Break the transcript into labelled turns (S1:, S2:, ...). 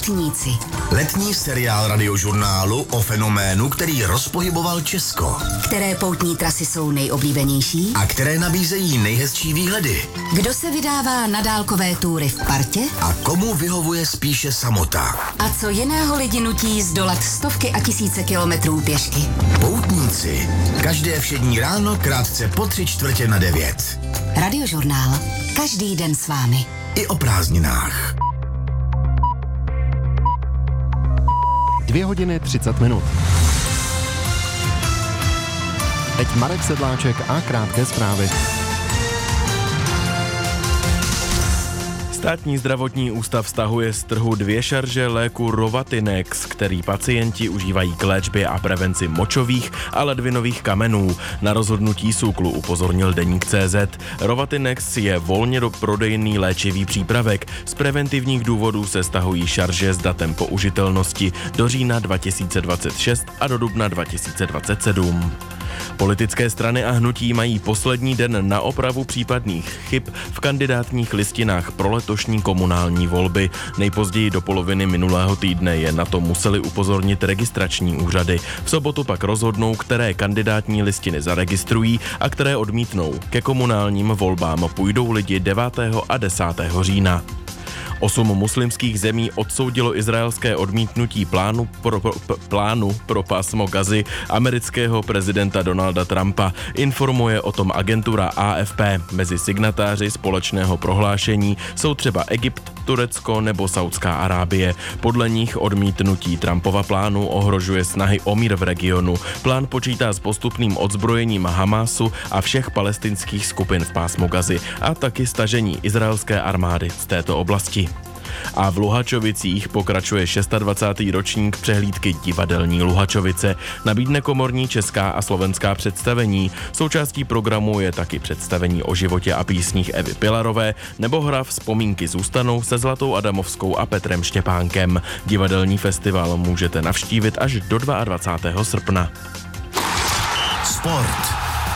S1: Poutníci.
S2: Letní seriál radiožurnálu o fenoménu, který rozpohyboval Česko.
S1: Které poutní trasy jsou nejoblíbenější?
S2: A které nabízejí nejhezčí výhledy.
S1: Kdo se vydává na dálkové túry v partě?
S2: A komu vyhovuje spíše samota.
S1: A co jiného lidi nutí zdolat stovky a tisíce kilometrů pěšky?
S2: Poutníci. Každé všední ráno krátce po 8:45.
S1: Radiožurnál. Každý den s vámi.
S2: I o prázdninách.
S3: 2:30. Teď Marek Sedláček a krátké zprávy.
S4: Státní zdravotní ústav stahuje z trhu 2 šarže léku Rovatinex, který pacienti užívají k léčbě a prevenci močových a ledvinových kamenů. Na rozhodnutí SÚKLu upozornil deník CZ. Rovatinex je volně prodejný léčivý přípravek. Z preventivních důvodů se stahují šarže s datem použitelnosti do října 2026 a do dubna 2027. Politické strany a hnutí mají poslední den na opravu případných chyb v kandidátních listinách pro letošní komunální volby. Nejpozději do poloviny minulého týdne je na to museli upozornit registrační úřady. V sobotu pak rozhodnou, které kandidátní listiny zaregistrují a které odmítnou. Ke komunálním volbám půjdou lidi 9. a 10. října. 8 muslimských zemí odsoudilo izraelské odmítnutí plánu pro pásmo Gazy amerického prezidenta Donalda Trumpa. Informuje o tom agentura AFP. Mezi signatáři společného prohlášení jsou třeba Egypt, Turecko nebo Saudská Arábie. Podle nich odmítnutí Trumpova plánu ohrožuje snahy o mír v regionu. Plán počítá s postupným odzbrojením Hamásu a všech palestinských skupin v pásmu Gazy a taky stažení izraelské armády z této oblasti. A v Luhačovicích pokračuje 26. ročník přehlídky Divadelní Luhačovice. Nabídne komorní česká a slovenská představení. Součástí programu je taky představení o životě a písních Evy Pilarové nebo hra Vzpomínky zůstanou se Zlatou Adamovskou a Petrem Štěpánkem. Divadelní festival můžete navštívit až do 22. srpna.
S2: Sport.